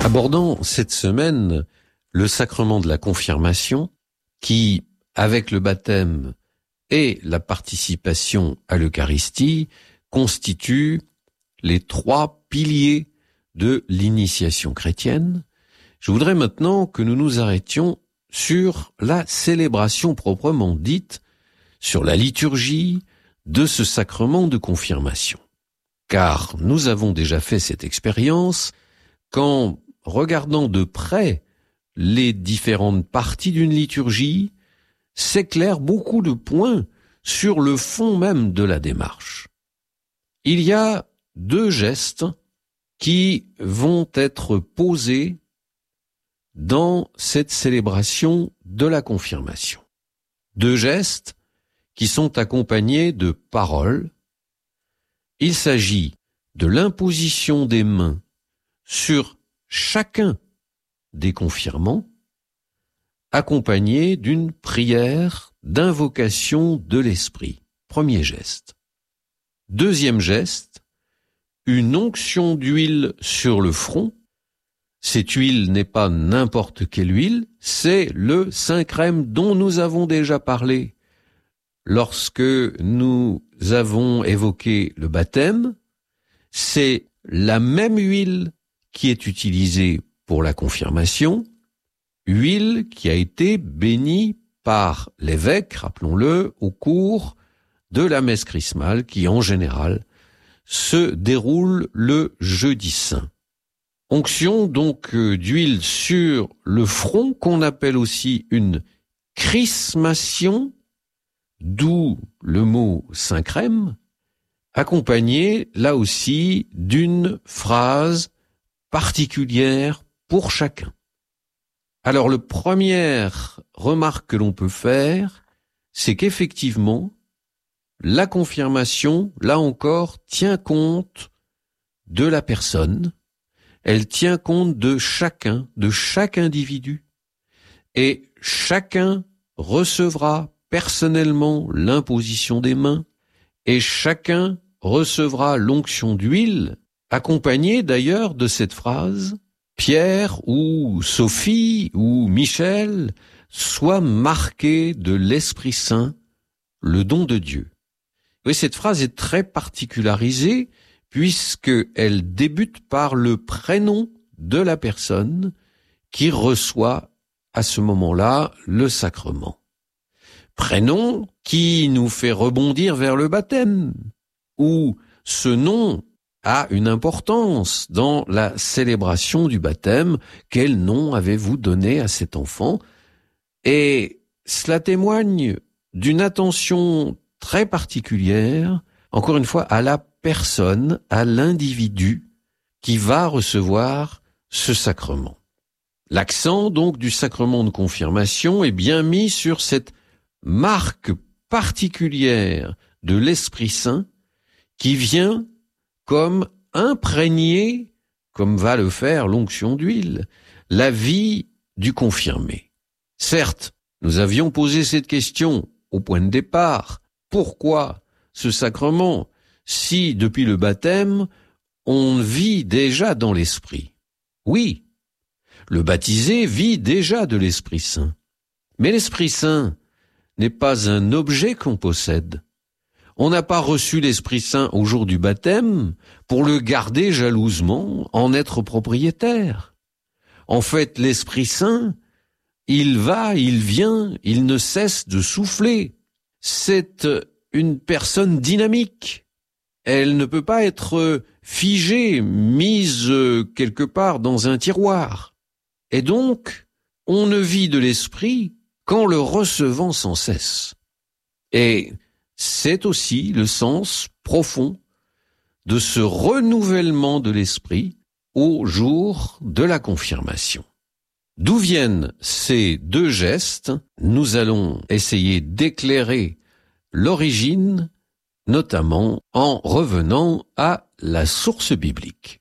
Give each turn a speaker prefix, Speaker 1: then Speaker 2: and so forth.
Speaker 1: Abordant cette semaine le sacrement de la confirmation qui, avec le baptême et la participation à l'Eucharistie, constitue les trois piliers de l'initiation chrétienne, je voudrais maintenant que nous nous arrêtions sur la célébration proprement dite, sur la liturgie de ce sacrement de confirmation. Car nous avons déjà fait cette expérience qu'en regardant de près les différentes parties d'une liturgie, s'éclairent beaucoup de points sur le fond même de la démarche. Il y a deux gestes qui vont être posés dans cette célébration de la confirmation. Deux gestes qui sont accompagnés de paroles. Il s'agit de l'imposition des mains sur chacun des confirmants, accompagné d'une prière d'invocation de l'Esprit. Premier geste. Deuxième geste, une onction d'huile sur le front. Cette huile n'est pas n'importe quelle huile, c'est le saint crème dont nous avons déjà parlé lorsque nous avons évoqué le baptême. C'est la même huile qui est utilisée pour la confirmation, huile qui a été bénie par l'évêque, rappelons-le, au cours de la messe chrismale qui, en général, se déroule le jeudi saint. Onction donc d'huile sur le front qu'on appelle aussi une chrismation, d'où le mot saint crème, accompagnée là aussi d'une phrase particulière pour chacun. Alors, la première remarque que l'on peut faire, c'est qu'effectivement, la confirmation, là encore, tient compte de la personne, elle tient compte de chacun, de chaque individu, et chacun recevra personnellement l'imposition des mains, et chacun recevra l'onction d'huile, accompagnée d'ailleurs de cette phrase « Pierre ou Sophie ou Michel soient marqués de l'Esprit Saint, le don de Dieu ». Oui, cette phrase est très particularisée puisqu'elle débute par le prénom de la personne qui reçoit à ce moment-là le sacrement. Prénom qui nous fait rebondir vers le baptême, où ce nom a une importance dans la célébration du baptême. Quel nom avez-vous donné à cet enfant? Et cela témoigne d'une attention très particulière, encore une fois, à la personne, à l'individu qui va recevoir ce sacrement. L'accent donc du sacrement de confirmation est bien mis sur cette marque particulière de l'Esprit Saint qui vient comme imprégner, comme va le faire l'onction d'huile, la vie du confirmé. Certes, nous avions posé cette question au point de départ. Pourquoi ce sacrement si, depuis le baptême, on vit déjà dans l'Esprit? Oui, le baptisé vit déjà de l'Esprit Saint. Mais l'Esprit Saint n'est pas un objet qu'on possède. On n'a pas reçu l'Esprit Saint au jour du baptême pour le garder jalousement, en être propriétaire. En fait, l'Esprit Saint, il va, il vient, il ne cesse de souffler. C'est une personne dynamique. Elle ne peut pas être figée, mise quelque part dans un tiroir. Et donc, on ne vit de l'Esprit qu'en le recevant sans cesse. Et c'est aussi le sens profond de ce renouvellement de l'esprit au jour de la confirmation. D'où viennent ces deux gestes? Nous allons essayer d'éclairer l'origine, notamment en revenant à la source biblique.